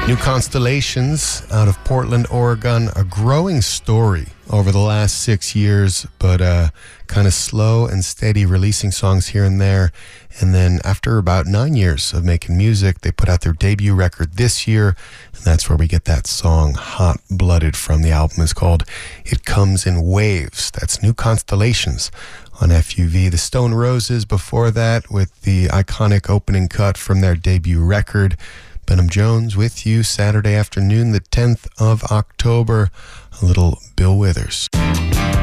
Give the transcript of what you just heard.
New Constellations out of Portland, Oregon. A growing story over the last 6 years, but kind of slow and steady, releasing songs here and there. And then after about 9 years of making music, they put out their debut record this year, and that's where we get that song Hot Blooded from. The album is called It Comes in Waves. That's New Constellations on FUV. The Stone Roses before that with the iconic opening cut from their debut record. Benham Jones with you Saturday afternoon, the 10th of October. A little Bill Withers.